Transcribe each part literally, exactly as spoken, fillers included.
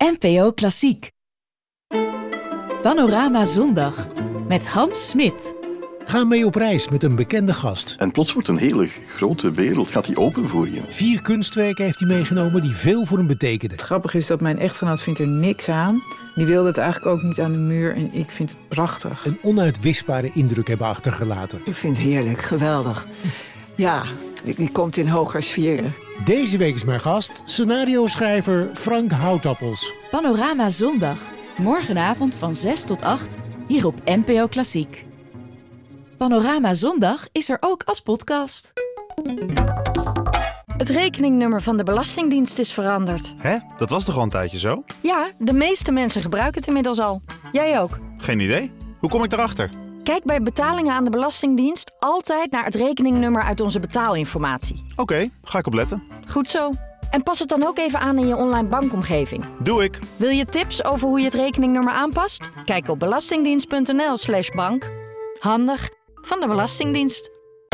N P O Klassiek. Panorama Zondag met Hans Smit. Ga mee op reis met een bekende gast. En plots wordt een hele grote wereld, gaat die open voor je. Vier kunstwerken heeft hij meegenomen die veel voor hem betekenden. Het grappige is dat mijn echtgenoot vindt er niks aan. Die wilde het eigenlijk ook niet aan de muur en ik vind het prachtig. Een onuitwisbare indruk hebben achtergelaten. Ik vind het heerlijk, geweldig. Ja, die komt in hoger sferen. Deze week is mijn gast, scenario-schrijver Frank Houtappels. Panorama Zondag. Morgenavond van zes tot acht, hier op N P O Klassiek. Panorama Zondag is er ook als podcast. Het rekeningnummer van de Belastingdienst is veranderd. Hè? Dat was toch al een tijdje zo? Ja, de meeste mensen gebruiken het inmiddels al. Jij ook. Geen idee. Hoe kom ik erachter? Kijk bij betalingen aan de Belastingdienst altijd naar het rekeningnummer uit onze betaalinformatie. Oké, okay, ga ik opletten. Goed zo. En pas het dan ook even aan in je online bankomgeving. Doe ik. Wil je tips over hoe je het rekeningnummer aanpast? Kijk op belastingdienst.nl slash bank. Handig van de Belastingdienst.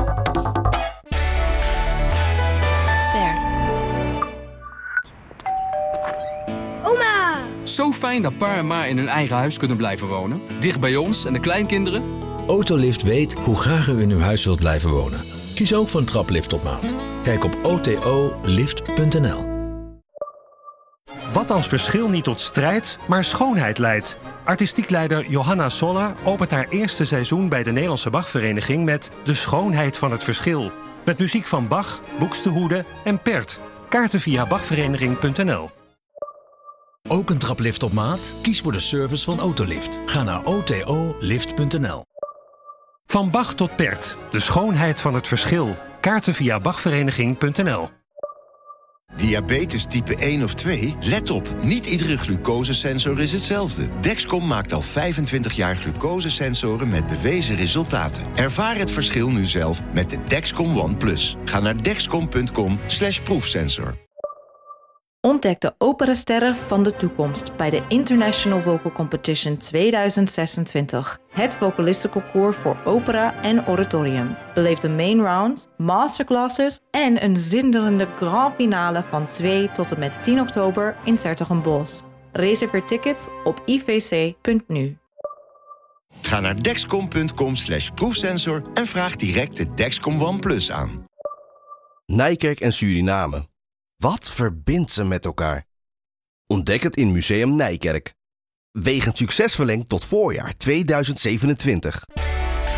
Ster. Oma! Zo fijn dat pa en ma in hun eigen huis kunnen blijven wonen. Dicht bij ons en de kleinkinderen. Autolift weet hoe graag u in uw huis wilt blijven wonen. Kies ook voor een traplift op maat. Kijk op o t o lift punt n l. Wat als verschil niet tot strijd, maar schoonheid leidt? Artistiek leider Johanna Soller opent haar eerste seizoen bij de Nederlandse Bachvereniging met De Schoonheid van het Verschil. Met muziek van Bach, Buxtehude en Pärt. Kaarten via bachvereniging punt n l. Ook een traplift op maat? Kies voor de service van Autolift. Ga naar o t o lift punt n l. Van Bach tot Pärt. De Schoonheid van het Verschil. Kaarten via bachvereniging punt n l. Diabetes type één of twee? Let op, niet iedere glucosesensor is hetzelfde. Dexcom maakt al vijfentwintig jaar glucosesensoren met bewezen resultaten. Ervaar het verschil nu zelf met de Dexcom One Plus. Ga naar dexcom punt com slash proefsensor. Ontdek de operasterren van de toekomst bij de International Vocal Competition tweeduizend zesentwintig. Het vocalistenconcours voor opera en oratorium. Beleef de main round, masterclasses en een zinderende grand finale van twee tot en met tien oktober in 's-Hertogenbosch. Reserveer tickets op i v c punt n u. Ga naar dexcom punt com slash proefsensor en vraag direct de Dexcom One Plus aan. Nijkerk en Suriname. Wat verbindt ze met elkaar? Ontdek het in Museum Nijkerk. Wegend succes verlengd tot voorjaar tweeduizend zevenentwintig.